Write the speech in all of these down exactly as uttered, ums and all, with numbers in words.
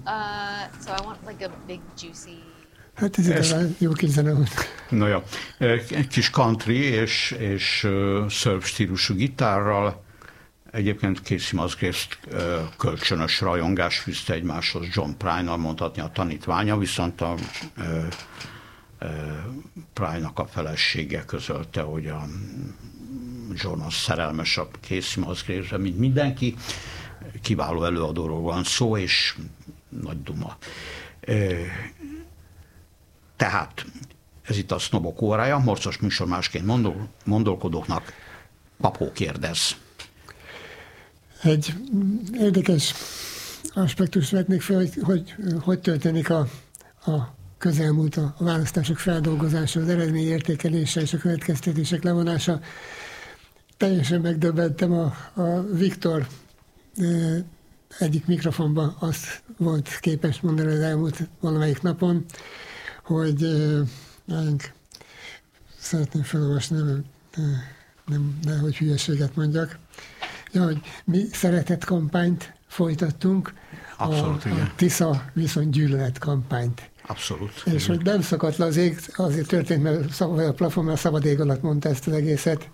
Uh, so I want like a big juicy... Hát ez igazán jó kis zene volt. Na jó, kis country és, és uh, szörb stílusú gitárral. Egyébként Casey Musgraves uh, kölcsönös rajongás fűzte egymáshoz John Prine-nal, mondhatni a tanítványa, viszont a uh, uh, Prine-nak a felesége közölte, hogy a John az szerelmes a Casey Musgravesre, mint mindenki. Kiváló előadóról van szó, és nagy duma. Uh, Tehát ez itt a Sznobok órája, morcos műsor másként mondol, mondolkodóknak. Papó kérdez. Egy érdekes aspektust vetnék fel, hogy hogy, hogy történik a, a közelmúlt, a választások feldolgozása, az eredményértékelése és a következtetések levonása. Teljesen megdöbbentem, a, a Viktor egyik mikrofonban azt volt képes mondani az elmúlt valamelyik napon, hogy uh, szeretném felolvasni, nem, nem, nehogy hülyeséget mondjak, ja, hogy mi szeretett kampányt folytattunk, Abszolút, a, a Tisza viszont gyűlölet kampányt. Abszolút. És igen. Hogy nem szakadt le az ég, azért történt, mert a plafon, mert a szabad ég alatt mondta ezt az egészet.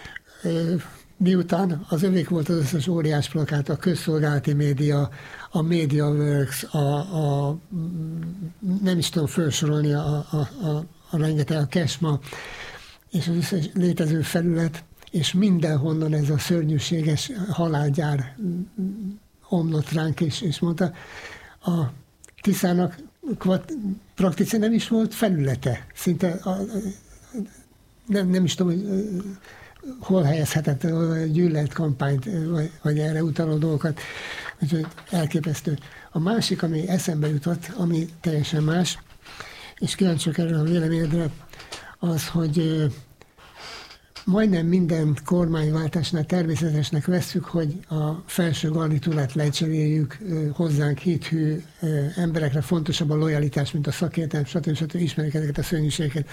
Miután az övék volt az összes óriás plakát, a közszolgálati média, a MediaWorks, a, a nem is tudom felsorolni a, a, a, a rengeteg, a Kesma, és az összes létező felület, és mindenhonnan ez a szörnyűséges halálgyár omlott ránk, és, és mondta, a Tiszának praktice nem is volt felülete. Szinte a, a, nem, nem is tudom, hogy hol helyezhetett a gyűlöletkampányt, vagy, vagy erre utaló dolgokat. Úgyhogy elképesztő. A másik, ami eszembe jutott, ami teljesen más, és kíváncsiak erről a véleményedre, az, hogy majdnem minden kormányváltásnál természetesnek vesszük, hogy a felső garnitúrát lecseréljük, hozzánk hithű emberekre fontosabb a lojalitás, mint a szakértelem, stb. stb. Ismerik ezeket a szörnyűségeket.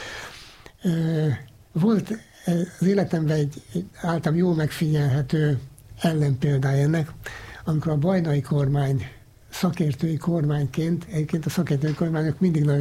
Volt az életemben egy, egy általam jól megfigyelhető ellenpéldája ennek, amikor a bajnai kormány szakértői kormányként, egyébként a szakértői kormányok mindig nagyon